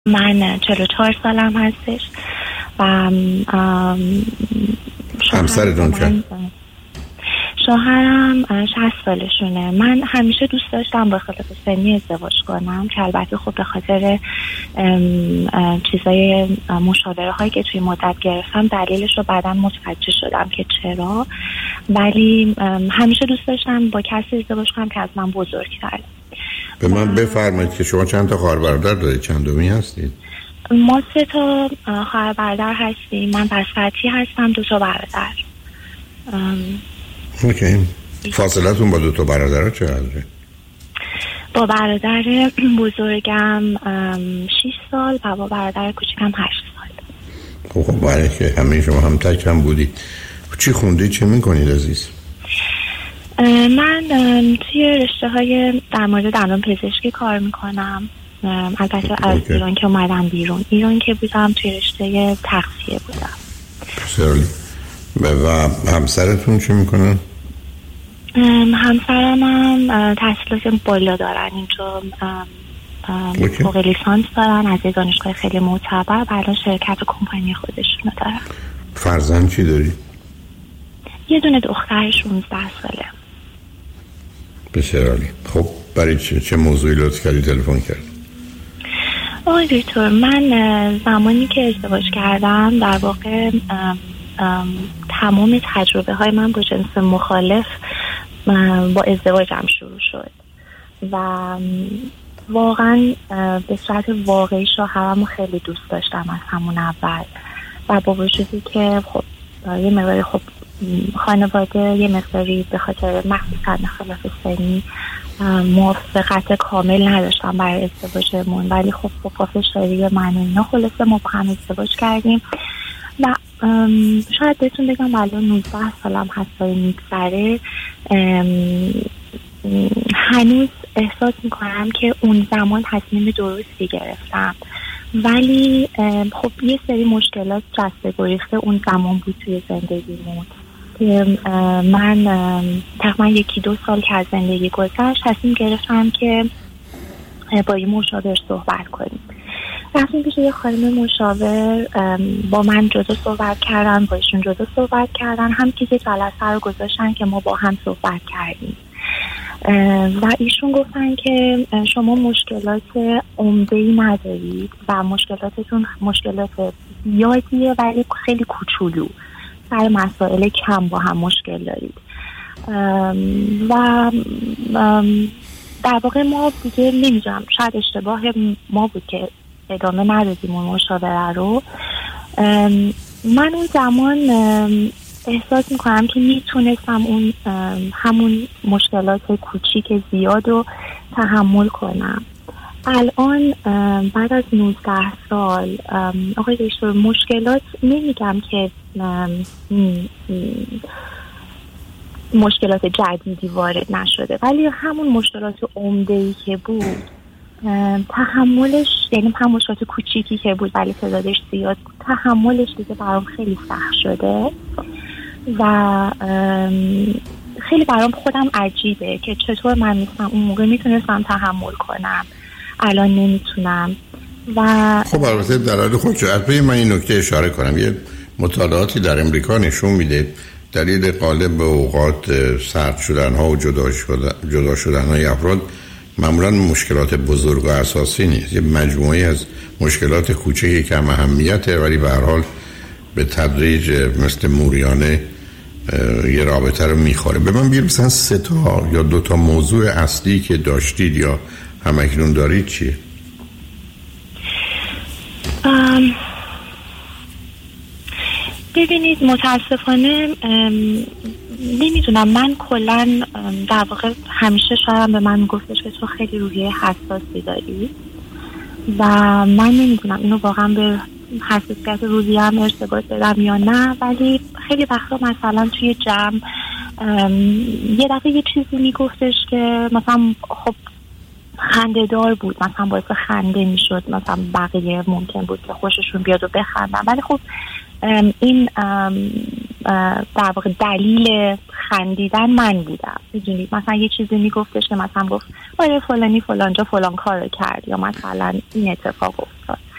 من 44 سالم هستش و همسرتون چند؟ شوهرم 60 سالشونه. من همیشه دوست داشتم با خلاف سنی ازدواج کنم که البته خب به خاطر چیزای مشاوره هایی که توی مدت گرفتم دلیلش رو بعداً متوجه شدم که چرا، ولی همیشه دوست داشتم با کسی ازدواج کنم که از من بزرگتره. به من بفرمایید که شما چند تا خواهر برادر دارید؟ چندمی هستید؟ ما 3 تا خواهر برادر هستیم. من بسطی هستم، 2 تا برادر. اوکی. فاصلتون با 2 تا برادر چقدره؟ با برادر بزرگم 6 سال و با برادر کوچیکم 8 سال. خب برای که همه شما هم تکم بودید. چی خوندید؟ چه میکنید عزیز؟ من توی رشته های در مورد دندان پزشکی کار میکنم. البته از ایران که اومدم بیرون، ایران که بودم توی رشته تغذیه بودم. بسیاری. و همسرتون چی میکنن؟ همسرم هم تحصیلات بالا دارن اینجا، فوق لیسانس دارن از یه دانشگاه خیلی معتبر و الان شرکت و کمپانی خودشون دارن. فرزند چی داری؟ یه دونه دختر 16 ساله. بسیار عالی. خب برای چه موضوعی لطف کردی تلفن کرد؟ آقای دکتر، من زمانی که ازدواج کردم در واقع تمام تجربه های من با جنس مخالف با ازدواجم شروع شد و واقعا به صورت واقعی شوهرمو خیلی دوست داشتم از همون اول و با وجودی که خب یه مقداری خب خانواده یه مقداری به خاطر مخصوصا خلاف سنی موافقت کامل نداشتم برای ازدواجمون، ولی خب با پافشاری من اینا خلاصه ما با هم ازدواج کردیم و شاید بهتون بگم الان 19 سالم هست میگذره، هنوز احساس میکنم که اون زمان تصمیم درستی گرفتم، ولی خب یه سری مشکلات جسته گریخته اون زمان بود توی زندگیمون که من تقریبا 1-2 سال که از زندگی گذشت تصمیم گرفتم که با یه مشاور صحبت کنیم. رفتیم پیش یه خانم مشاور، با من جدا صحبت کردن، با ایشون جدا صحبت کردن، هم که جلسه رو گذاشتن که ما با هم صحبت کردیم و ایشون گفتن که شما مشکلات عمده‌ای ندارید و مشکلاتتون مشکلات زیادیه ولی خیلی کوچولو، سر مسائل کم با هم مشکل دارید و در واقع ما دیگه نمیدونم شاید اشتباه ما بود که ادامه ندادیم اون مشاوره رو. من اون زمان احساس میکنم که میتونستم اون همون مشکلات کوچیک زیاد رو تحمل کنم. الان بعد از 19 سال آقای دکتر مشکلات نمیگم که مشکلات جدیدی وارد نشده، ولی همون مشکلات عمده‌ای که بود تحملش، یعنی هم مشکلات کوچیکی که بود ولی تعدادش زیاد بود، تحملش دیگه برام خیلی سخت شده و خیلی برام خودم عجیبه که چطور من اون موقع میتونستم تحمل کنم الان نمیتونم. و خب البته در حال خودشو من این نکته اشاره کنم، یه مطالعاتی در امریکا نشون میده دلیل غالب به اوقات سرد شدن ها و جدا شدن های افراد معمولا مشکلات بزرگ و اساسی نیست، یه مجموعه از مشکلات کوچکی که هم اهمیته ولی به هر حال به تدریج مثل موریانه یه رابطه رو میخوره. به من بگید مثلا 3 تا یا 2 تا موضوع اصلی که داشتید یا همکنون دارید چیه؟ ببینید متاسفانه نمیدونم، من کلا در واقع همیشه شاید به من میگفتش که تو خیلی روحیه حساسی داری و من نمیدونم اینو واقعا به حساسیت روحیه هم ارتباط بدم یا نه، ولی خیلی وقتا مثلا توی جمع یه دفعه یه چیزی میگفتش که مثلا خب خنده دار بود، مثلا باعث خنده میشد، مثلا بقیه ممکن بود که خوششون بیاد و بخندن، ولی خب این در واقع دلیل خندیدن من بودم. میدونید مثلا یه چیزی میگفتش که مثلا گفت آره فلانی فلانجا فلان کار کرد یا مثلا این اتفاق افتاد